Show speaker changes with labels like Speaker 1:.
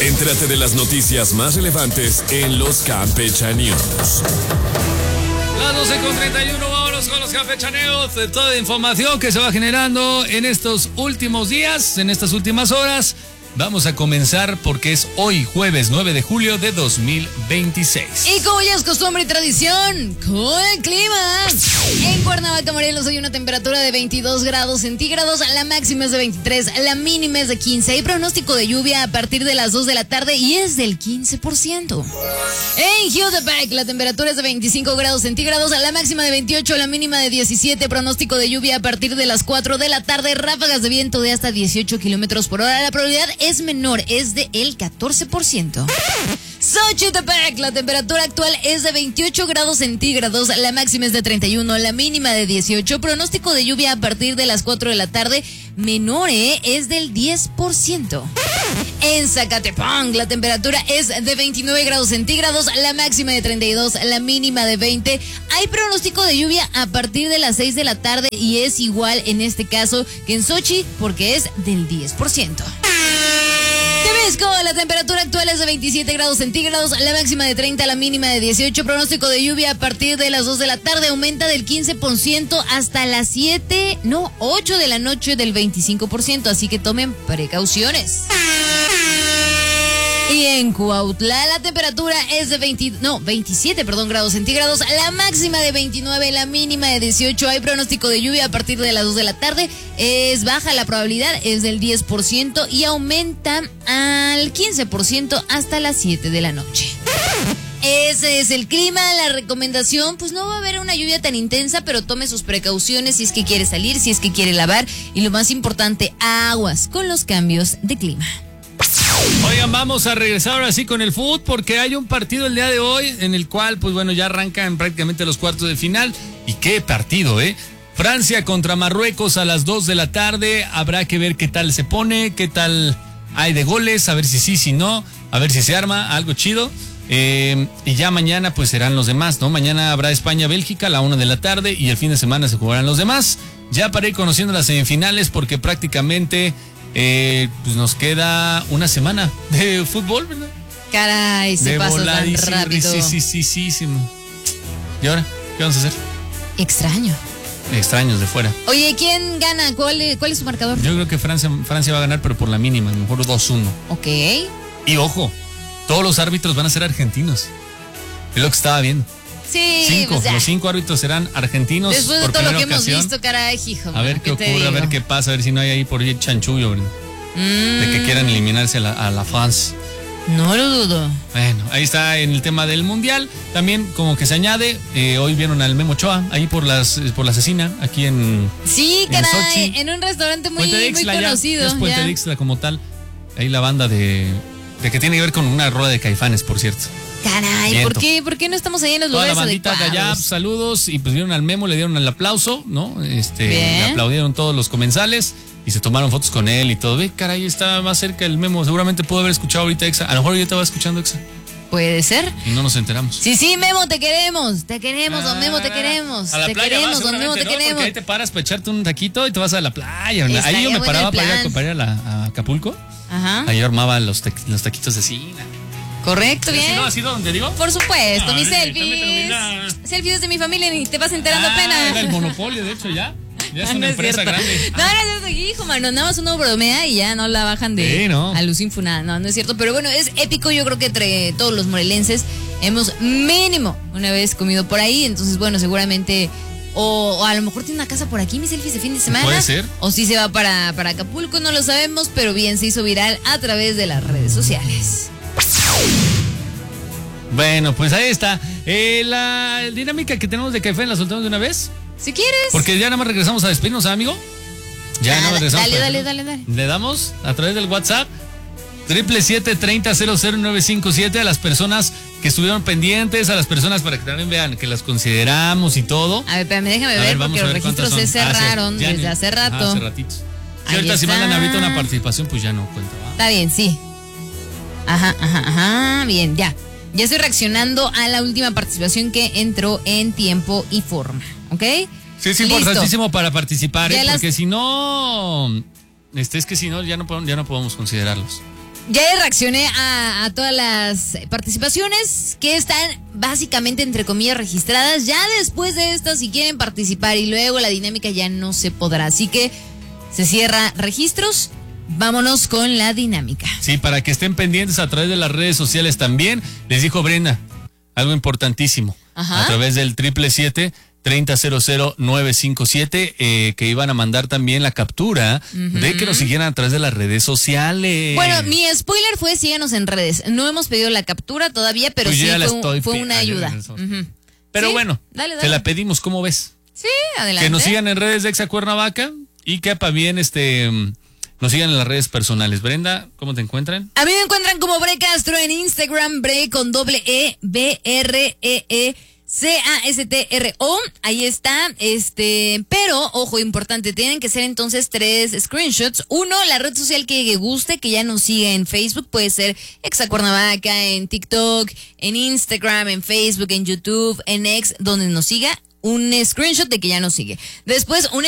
Speaker 1: Entérate de las noticias más relevantes en los Campechaneos.
Speaker 2: Las 12:31, vámonos con los campechaneos de toda la información que se va generando en estos últimos días, en estas últimas horas. Vamos a comenzar porque es hoy, jueves 9 de julio de 2026.
Speaker 3: Y como ya es costumbre y tradición, con el clima. En Cuernavaca, Morelos, hay una temperatura de 22 grados centígrados, la máxima es de 23, la mínima es de 15. Hay pronóstico de lluvia a partir de las 2 de la tarde y es del 15%. En Jutepec, la temperatura es de 25 grados centígrados, la máxima de 28, la mínima de 17. Pronóstico de lluvia a partir de las 4 de la tarde, ráfagas de viento de hasta 18 kilómetros por hora. La probabilidad es menor, es de el 14%. Xochitepec, la temperatura actual es de 28 grados centígrados, la máxima es de 31, la mínima de 18. Pronóstico de lluvia a partir de las 4 de la tarde, menor, es del 10%. En Zacatepec, la temperatura es de 29 grados centígrados, la máxima de 32, la mínima de 20. Hay pronóstico de lluvia a partir de las 6 de la tarde y es igual en este caso que en Xochitl porque es del 10%. Temisco, la temperatura actual es de 27 grados centígrados, la máxima de 30, la mínima de 18. Pronóstico de lluvia a partir de las 2 de la tarde, aumenta del 15% hasta las 8 de la noche del 25%, así que tomen precauciones. Y en Cuautla la temperatura es de 27 grados centígrados, la máxima de 29, la mínima de 18. Hay pronóstico de lluvia a partir de las 2 de la tarde, es baja la probabilidad, es del 10% y aumenta al 15% hasta las 7 de la noche. Ese es el clima, la recomendación, pues no va a haber una lluvia tan intensa, pero tome sus precauciones si es que quiere salir, si es que quiere lavar y lo más importante, aguas con los cambios de clima.
Speaker 2: Oigan, vamos a regresar ahora sí con el fútbol porque hay un partido el día de hoy en el cual, pues bueno, ya arrancan prácticamente los cuartos de final. Y qué partido, Francia contra Marruecos a las 2 de la tarde. Habrá que ver qué tal se pone, qué tal hay de goles, a ver si sí, si no, a ver si se arma algo chido. Y ya mañana pues serán los demás, ¿no? Mañana habrá España-Bélgica a la 1 de la tarde y el fin de semana se jugarán los demás. Ya para ir conociendo las semifinales porque prácticamente... pues nos queda una semana de fútbol, ¿verdad?
Speaker 3: Caray, se pasa tan rápido.
Speaker 2: Sí. ¿Y ahora? ¿Qué vamos a hacer?
Speaker 3: Extraño.
Speaker 2: Extraños de fuera.
Speaker 3: Oye, ¿quién gana? ¿Cuál es su marcador?
Speaker 2: Yo creo que Francia va a ganar, pero por la mínima, a lo mejor 2-1.
Speaker 3: Ok.
Speaker 2: Y ojo, todos los árbitros van a ser argentinos. Es lo que estaba viendo.
Speaker 3: Sí,
Speaker 2: los 5 árbitros serán argentinos.
Speaker 3: Después de
Speaker 2: por
Speaker 3: todo lo que
Speaker 2: ocasión.
Speaker 3: hemos visto, caray, hijo.
Speaker 2: A ver qué ocurre, a ver qué pasa, a ver si no hay ahí por ahí chanchullo, de que quieran eliminarse a la France.
Speaker 3: No lo dudo.
Speaker 2: Bueno, ahí está en el tema del mundial. También como que se añade, hoy vieron al Memo Ochoa, ahí por la asesina, aquí en
Speaker 3: sí, caray,
Speaker 2: Sochi.
Speaker 3: en un restaurante muy
Speaker 2: Ixtla,
Speaker 3: conocido.
Speaker 2: Es Puente de Ixtla como tal. Ahí la banda de que tiene que ver con una rola de Caifanes, por cierto.
Speaker 3: Caray, ¿por qué no estamos ahí en los lugares adecuados?
Speaker 2: Toda la bandita de allá, saludos, y pues vieron al Memo, le dieron el aplauso, ¿no? Le aplaudieron todos los comensales y se tomaron fotos con él y todo. Ve, caray, está más cerca el Memo, seguramente pudo haber escuchado ahorita Exa. A lo mejor yo estaba escuchando Exa.
Speaker 3: Puede ser.
Speaker 2: Y no nos enteramos.
Speaker 3: Sí, Memo, te queremos, don Memo, te queremos.
Speaker 2: A la playa
Speaker 3: queremos, don Memo, te queremos.
Speaker 2: Porque ahí te paras para echarte un taquito y te vas a la playa. Ahí yo me
Speaker 3: bueno
Speaker 2: paraba para ir a Acapulco.
Speaker 3: Ajá.
Speaker 2: Ahí yo armaba los taquitos de cecina.
Speaker 3: Correcto, bien.
Speaker 2: ¿No ha sido donde digo?
Speaker 3: Por supuesto, mis selfies. Selfies de mi familia y te vas enterando apenas.
Speaker 2: Era el monopolio, de hecho, ya. Ya es una empresa grande.
Speaker 3: No es cierto, hijo, mano. Nada más uno bromea y ya no la bajan de a luz infunada. No es cierto. Pero bueno, es épico. Yo creo que entre todos los morelenses hemos mínimo una vez comido por ahí. Entonces, bueno, seguramente. O a lo mejor tiene una casa por aquí, mis selfies de fin de semana.
Speaker 2: Puede ser.
Speaker 3: O si se va para Acapulco, no lo sabemos. Pero bien, se hizo viral a través de las redes sociales.
Speaker 2: Bueno, pues ahí está. La dinámica que tenemos de café la soltamos de una vez.
Speaker 3: Si quieres.
Speaker 2: Porque ya nada más regresamos a despedirnos, amigo. Ya nada más regresamos.
Speaker 3: Dale.
Speaker 2: Le damos a través del WhatsApp 777-30-00957 a las personas que estuvieron pendientes, a las personas para que también vean que las consideramos y todo.
Speaker 3: A ver, espérame, déjame ver porque los registros se cerraron desde hace rato.
Speaker 2: Hace ratitos. Si ahorita si mandan ahorita una participación, pues ya no cuenta, ¿va?
Speaker 3: Está bien, sí. Ajá, bien, ya. Ya estoy reaccionando a la última participación que entró en tiempo y forma, ¿ok?
Speaker 2: Sí, es importantísimo para participar, porque si no, es que si no, ya no podemos considerarlos.
Speaker 3: Ya reaccioné a todas las participaciones que están básicamente, entre comillas, registradas. Ya después de esto, si quieren participar y luego la dinámica ya no se podrá. Así que se cierra registros. Vámonos con la dinámica.
Speaker 2: Sí, para que estén pendientes a través de las redes sociales también. Les dijo Brenda algo importantísimo.
Speaker 3: Ajá.
Speaker 2: A través del 777-300957, que iban a mandar también la captura de que nos siguieran a través de las redes sociales.
Speaker 3: Bueno, mi spoiler fue síganos en redes. No hemos pedido la captura todavía, pero
Speaker 2: Pues
Speaker 3: sí
Speaker 2: fue
Speaker 3: una ayuda.
Speaker 2: Pero
Speaker 3: Sí,
Speaker 2: bueno,
Speaker 3: dale.
Speaker 2: te la pedimos, ¿cómo ves?
Speaker 3: Sí, adelante.
Speaker 2: Que nos sigan en redes de Exa Cuernavaca y que también nos sigan en las redes personales. Brenda, ¿cómo te encuentran?
Speaker 3: A mí me encuentran como Bre Castro en Instagram, Bre con doble E, BREECASTRO. Ahí está, pero, ojo, importante, tienen que ser entonces 3 screenshots. Uno, la red social que guste, que ya nos siga en Facebook, puede ser Exa Cuernavaca, en TikTok, en Instagram, en Facebook, en YouTube, en X, donde nos siga. Un screenshot de que ya nos sigue. Después, un